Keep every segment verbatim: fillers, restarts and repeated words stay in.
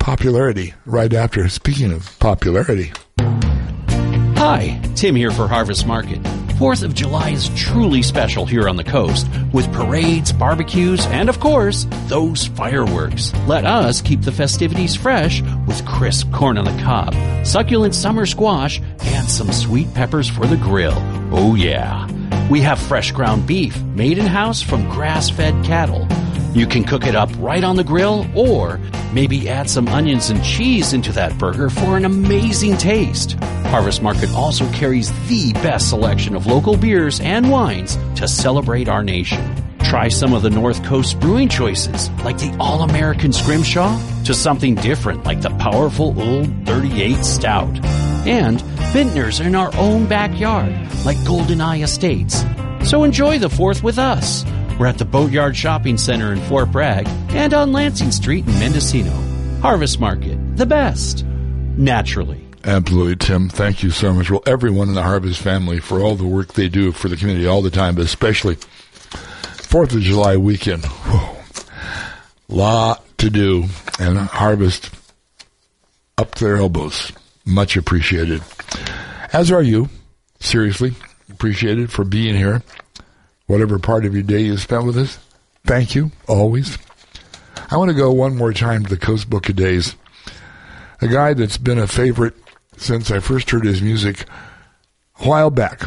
popularity right after. Speaking of popularity. Hi, Tim here for Harvest Market. fourth of July is truly special here on the coast with parades, barbecues, and of course, those fireworks. Let us keep the festivities fresh with crisp corn on the cob, succulent summer squash, and some sweet peppers for the grill. Oh yeah. We have fresh ground beef made in-house from grass-fed cattle. You can cook it up right on the grill or maybe add some onions and cheese into that burger for an amazing taste. Harvest Market also carries the best selection of local beers and wines to celebrate our nation. Try some of the North Coast brewing choices, like the All-American Scrimshaw, to something different like the powerful Old thirty-eight Stout. And vintners in our own backyard, like GoldenEye Estates. So enjoy the fourth with us. We're at the Boatyard Shopping Center in Fort Bragg and on Lansing Street in Mendocino. Harvest Market, the best. Naturally. Absolutely, Tim. Thank you so much. Well, everyone in the Harvest family for all the work they do for the community all the time, but especially fourth of July weekend. Whoa. Lot to do. And Harvest up to their elbows. Much appreciated. As are you. Seriously. Appreciated for being here. Whatever part of your day you spent with us. Thank you. Always. I want to go one more time to the Coast Book of Days. A guy that's been a favorite since I first heard his music a while back.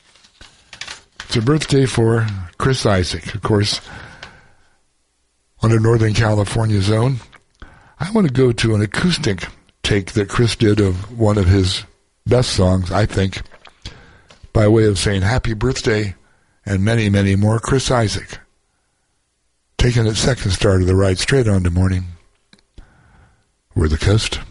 It's a birthday for Chris Isaak, of course, on a Northern California zone. I want to go to an acoustic take that Chris did of one of his best songs, I think, by way of saying happy birthday and many, many more. Chris Isaak, taking its second star to the right, straight on to morning. We're the Coast.